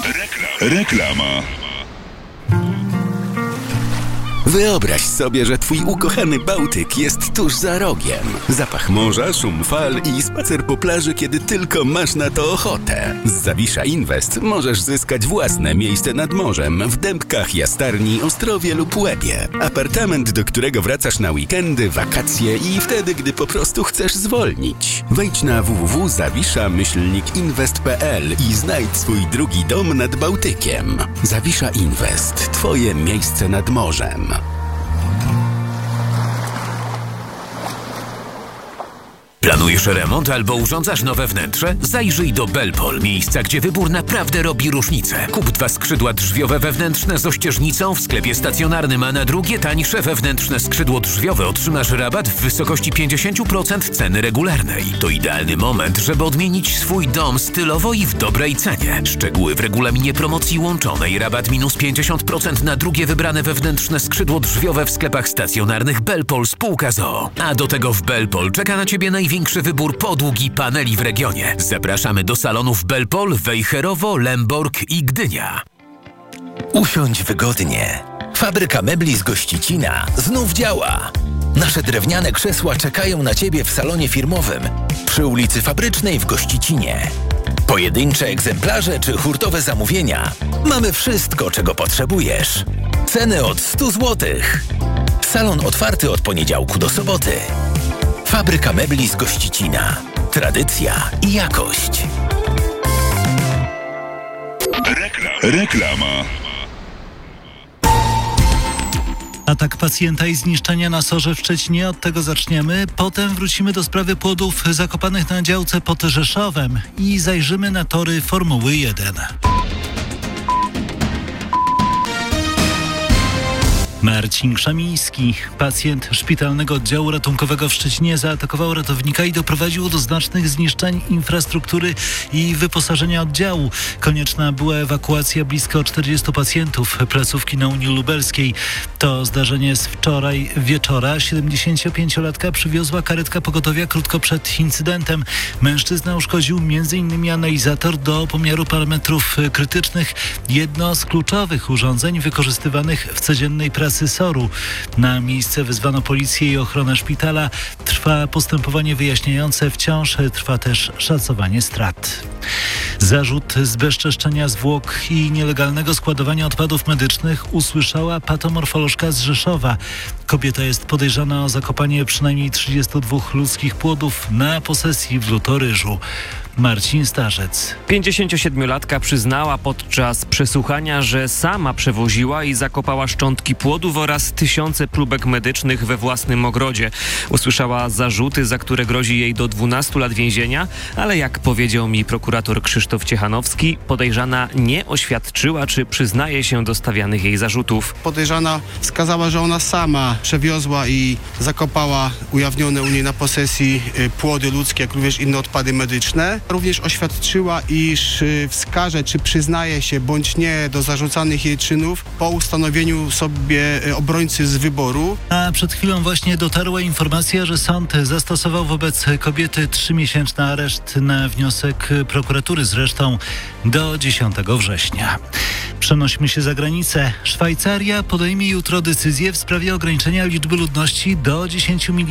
Reklama. Wyobraź sobie, że twój ukochany Bałtyk jest tuż za rogiem. Zapach morza, szum fal i spacer po plaży, kiedy tylko masz na to ochotę. Z Zawisza Invest możesz zyskać własne miejsce nad morzem w Dębkach, Jastarni, Ostrowie lub Łebie. Apartament, do którego wracasz na weekendy, wakacje i wtedy, gdy po prostu chcesz zwolnić. Wejdź na www.zawisza-invest.pl i znajdź swój drugi dom nad Bałtykiem. Zawisza Invest. Twoje miejsce nad morzem. Planujesz remont albo urządzasz nowe wnętrze? Zajrzyj do Belpol, miejsca, gdzie wybór naprawdę robi różnicę. Kup 2 skrzydła drzwiowe wewnętrzne z ościeżnicą w sklepie stacjonarnym, a na drugie tańsze wewnętrzne skrzydło drzwiowe otrzymasz rabat w wysokości 50% ceny regularnej. To idealny moment, żeby odmienić swój dom stylowo i w dobrej cenie. Szczegóły w regulaminie promocji łączonej. Rabat minus 50% na drugie wybrane wewnętrzne skrzydło drzwiowe w sklepach stacjonarnych Belpol spółka z o.o. A do tego w Belpol czeka na Ciebie największy wybór podłóg i paneli w regionie. Zapraszamy do salonów Belpol, Wejherowo, Lemborg i Gdynia. Usiądź wygodnie. Fabryka mebli z Gościcina znów działa. Nasze drewniane krzesła czekają na Ciebie w salonie firmowym przy ulicy Fabrycznej w Gościcinie. Pojedyncze egzemplarze czy hurtowe zamówienia. Mamy wszystko, czego potrzebujesz. Ceny od 100 zł. Salon otwarty od poniedziałku do soboty. Fabryka mebli z Gościcina. Tradycja i jakość. Reklama. Atak pacjenta i zniszczenia na SOR-ze w Szczecinie. Od tego zaczniemy. Potem wrócimy do sprawy płodów zakopanych na działce pod Rzeszowem i zajrzymy na tory Formuły 1. Marcin Krzemiński, pacjent szpitalnego oddziału ratunkowego w Szczecinie, zaatakował ratownika i doprowadził do znacznych zniszczeń infrastruktury i wyposażenia oddziału. Konieczna była ewakuacja blisko 40 pacjentów placówki na Unii Lubelskiej. To zdarzenie z wczoraj wieczora. 75-latka przywiozła karetka pogotowia krótko przed incydentem. Mężczyzna uszkodził m.in. analizator do pomiaru parametrów krytycznych, jedno z kluczowych urządzeń wykorzystywanych w codziennej pracy SOR-u. Na miejsce wezwano policję i ochronę szpitala. Trwa postępowanie wyjaśniające. Wciąż trwa też szacowanie strat. Zarzut zbezczeszczenia zwłok i nielegalnego składowania odpadów medycznych usłyszała patomorfolożka z Rzeszowa. Kobieta jest podejrzana o zakopanie przynajmniej 32 ludzkich płodów na posesji w Lutoryżu. Marcin Starzec. 57-latka przyznała podczas przesłuchania, że sama przewoziła i zakopała szczątki płodów oraz tysiące próbek medycznych we własnym ogrodzie. Usłyszała zarzuty, za które grozi jej do 12 lat więzienia, ale jak powiedział mi prokurator Krzysztof Ciechanowski, podejrzana nie oświadczyła, czy przyznaje się do stawianych jej zarzutów. Podejrzana wskazała, że ona sama przewiozła i zakopała ujawnione u niej na posesji płody ludzkie, jak również inne odpady medyczne. Również oświadczyła, iż wskaże, czy przyznaje się bądź nie do zarzucanych jej czynów po ustanowieniu sobie obrońcy z wyboru. A przed chwilą właśnie dotarła informacja, że sąd zastosował wobec kobiety 3-miesięczny areszt na wniosek prokuratury, zresztą do 10 września. Przenośmy się za granicę. Szwajcaria podejmie jutro decyzję w sprawie ograniczenia liczby ludności do 10 milionów.